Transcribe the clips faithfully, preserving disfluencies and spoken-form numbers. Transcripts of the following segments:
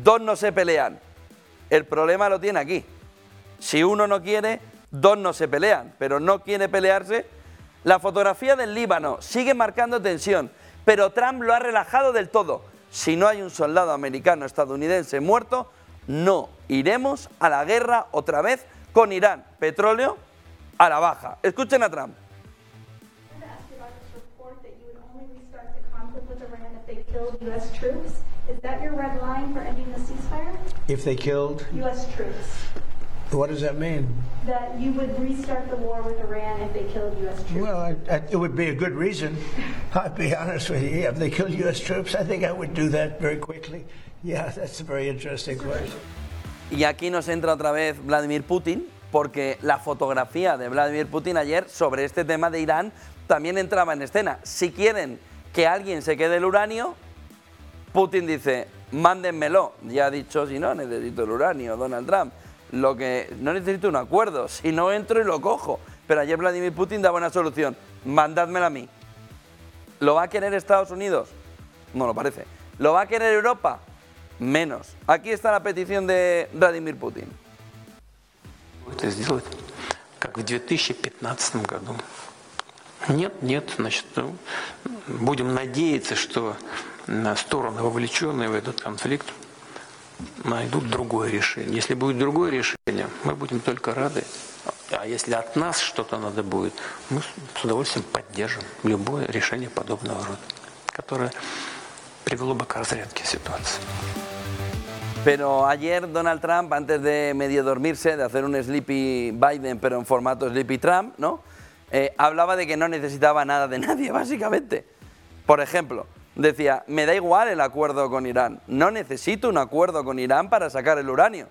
dos no se pelean. El problema lo tiene aquí. Si uno no quiere, dos no se pelean, pero no quiere pelearse. La fotografía del Líbano sigue marcando tensión, pero Trump lo ha relajado del todo. Si no hay un soldado americano estadounidense muerto, no iremos a la guerra otra vez con Irán. Petróleo a la baja. Escuchen a Trump. U S troops. Is that your red line for ending the ceasefire? If they killed U S troops. What does that mean? That you would restart the war with Iran if they killed U S troops. Well, I, I, it would be a good reason. I'll be honest with you. Yeah, if they killed U S troops, I think I would do that very quickly. Yeah, that's a very interesting question. Y aquí nos entra otra vez Vladimir Putin, porque la fotografía de Vladimir Putin ayer sobre este tema de Irán también entraba en escena. Si quieren que alguien se quede el uranio, Putin dice, mándenmelo. Ya ha dicho, si no necesito el uranio, Donald Trump. Lo que no necesito un acuerdo, si no entro y lo cojo. Pero ayer Vladimir Putin daba una solución, mandádmela a mí. ¿Lo va a querer Estados Unidos? No lo parece. ¿Lo va a querer Europa? Menos. Aquí está la petición de Vladimir Putin. Это сделать, как в две тысячи пятнадцатом году. Нет, нет, значит, будем надеяться, что стороны, вовлеченные в этот конфликт, найдут другое решение. Если будет другое решение, мы будем только рады. А если от нас что-то надо будет, мы с удовольствием поддержим любое решение подобного рода, которое привело бы к разрядке ситуации. Pero ayer Donald Trump, antes de medio dormirse, de hacer un Sleepy Biden, pero en formato Sleepy Trump, ¿no? Eh, hablaba de que no necesitaba nada de nadie, básicamente. Por ejemplo, decía, me da igual el acuerdo con Irán, no necesito un acuerdo con Irán para sacar el uranio.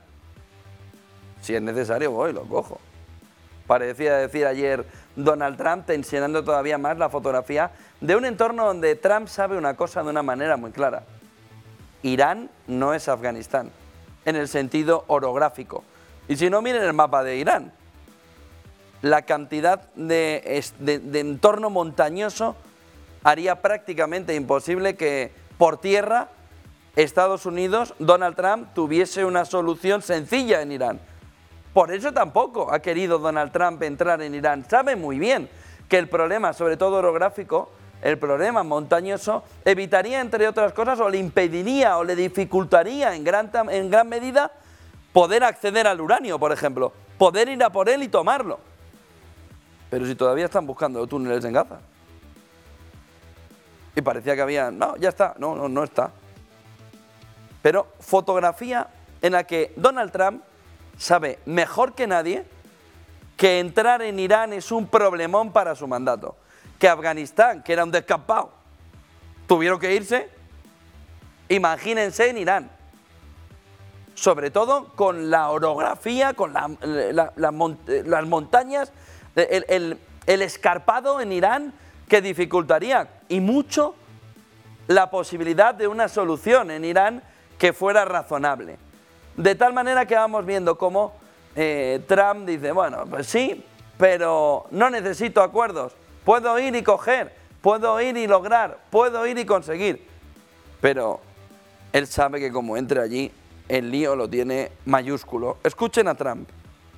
Si es necesario, voy, lo cojo. Parecía decir ayer Donald Trump, tensionando todavía más la fotografía de un entorno donde Trump sabe una cosa de una manera muy clara. Irán no es Afganistán, en el sentido orográfico. Y si no, miren el mapa de Irán. La cantidad de, de, de entorno montañoso haría prácticamente imposible que por tierra Estados Unidos, Donald Trump, tuviese una solución sencilla en Irán. Por eso tampoco ha querido Donald Trump entrar en Irán. Sabe muy bien que el problema, sobre todo orográfico, el problema montañoso, evitaría, entre otras cosas, o le impediría o le dificultaría en gran, en gran medida poder acceder al uranio, por ejemplo. Poder ir a por él y tomarlo. Pero si todavía están buscando túneles en Gaza. Y parecía que había... No, ya está. No, no, no está. Pero fotografía en la que Donald Trump sabe mejor que nadie que entrar en Irán es un problemón para su mandato. Que Afganistán, que era un descampado, tuvieron que irse. Imagínense en Irán. Sobre todo con la orografía, con la, la, la mont las montañas, el, el, el escarpado en Irán que dificultaría y mucho la posibilidad de una solución en Irán que fuera razonable. De tal manera que vamos viendo cómo eh, Trump dice, bueno, pues sí, pero no necesito acuerdos. Puedo ir y coger, puedo ir y lograr, puedo ir y conseguir. Pero él sabe que como entre allí, el lío lo tiene mayúsculo. Escuchen a Trump.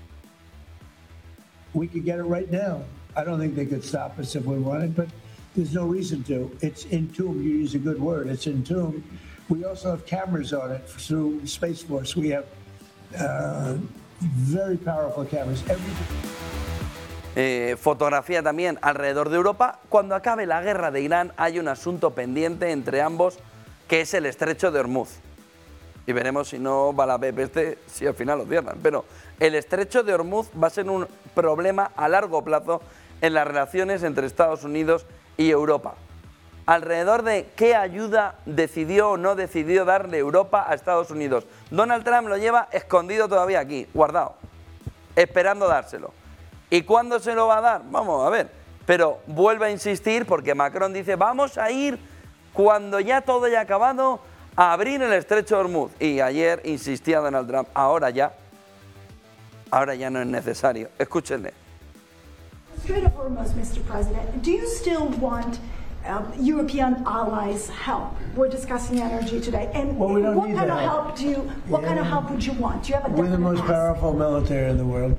We could get it right now. I don't think they could stop us if we wanted, but there's no reason to. It's entombed. You use a good word. It's entombed. We also have cameras on it through Space Force. We have uh, very powerful cameras. Every Eh, fotografía también alrededor de Europa. Cuando acabe la guerra de Irán hay un asunto pendiente entre ambos que es el estrecho de Hormuz. Y veremos si no va la P P, si al final lo cierran. Pero el estrecho de Hormuz va a ser un problema a largo plazo en las relaciones entre Estados Unidos y Europa. Alrededor de qué ayuda decidió o no decidió darle Europa a Estados Unidos. Donald Trump lo lleva escondido todavía aquí, guardado, esperando dárselo. ¿Y cuándo se lo va a dar? Vamos a ver. Pero vuelve a insistir porque Macron dice vamos a ir cuando ya todo haya acabado a abrir el estrecho de Hormuz. Y ayer insistía Donald Trump, ahora ya, ahora ya no es necesario. Escúchenle. Strait of Hormuz, mister President, do you still want um, European allies help? We're discussing energy today, and Well, we don't what need kind that of help. help do you? What kind of Yeah. help would you want? Do you have a We're the definite most ask? powerful military in the world.